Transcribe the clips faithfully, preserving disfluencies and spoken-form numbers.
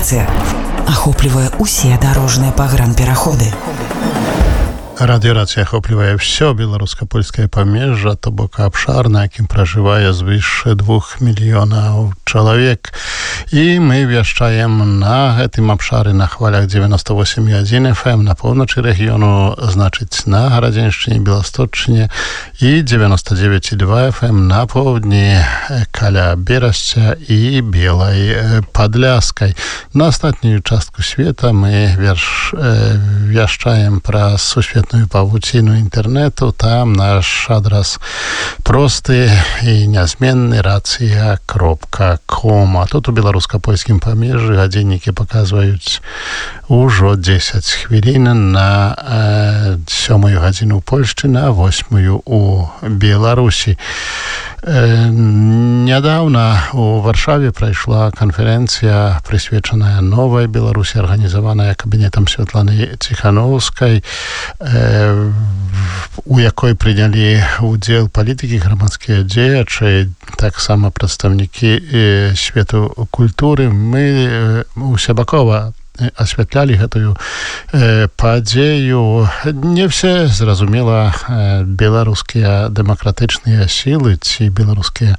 радыёстанцыя ахоплівае ўсе дарожныя пагранпераходы. Радыёрацыя ахоплівае ўсё беларуска-польскае памежжа, то бок абшар, на якім пражывае звыш двух мільёнаў чалавек. І мы вяшчаем на гэтым абшары на хвалях дзевяноста восем і адзін эф эм на поўначы рэгіёну, значыць на Гарадзеншчыне, Беласточчыне, і дзевяноста дзевяць і два эф эм на поўдні каля Берасця і Белай Падляскай. На астатнюю частку света мы верш, э, вяшчаем пра сусветную павуціну інтэрнэту. Там наш адрас просты і нязменны рацыя кропка ком. А тут у беларуска-польскім памежжы гадзіннікі паказваюць ужо дзесяць хвілін на э, сёмую гадзіну ў Польшчы, на восьмую у Беларусі. Э, нядаўна у Варшаве прайшла канферэнцыя, прысвечаная новай Беларусі, арганізаваная кабінетам Святланы Ціхановскай, э, у якой прынялі ўдзел палітыкі, грамадскія дзеячы, таксама прадстаўнікі э, свету культуры. Мы э, усебакова асвятлялі гэтую э, падзею. Не все, зразумела, э, беларускія дэмакратычныя сілы ці беларускія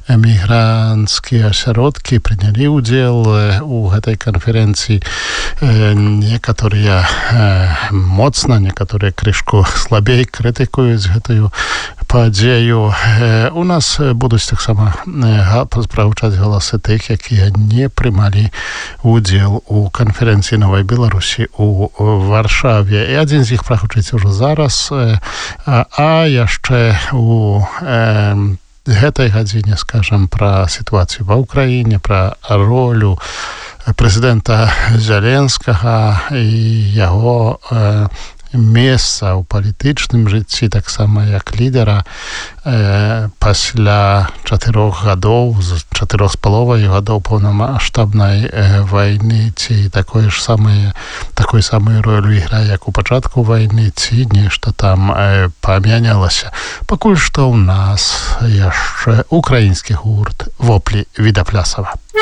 эмігранцкія асяродкі прынялі ўдзел э, у гэтай канферэнцыі. Э, некаторыя э, моцна, некаторыя крышку слабей крытыкуюць гэтую падзею. Э, у нас будуць таксама э, прагучаць галасы тых, якія не прымалі ўдзел у канферэнцыі Новай Беларусі у Варшаве. І адзін з іх прагучыць ужо зараз, а, а яшчэ у э, гэтай гадзіне скажам пра сітуацыю ва ўкраіне, пра ролю прэзідэнта Зяленскага і яго э, месца ў палітычным жыцці, таксама як лідера э, пасля чатырох гадоў, з чатырох з паловай гадоў паўнамаштабнай э, вайны, ці такое ж самае, такой самай ролю іграе, як у пачатку вайны, ці нешта там э, памянялася. Пакуль што ў нас яшчэ украінскі гурт «Воплі Відаплясава».